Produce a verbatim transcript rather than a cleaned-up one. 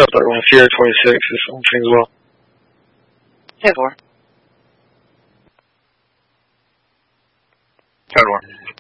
up that one. Sierra twenty-six is something as well. ten four. ten one.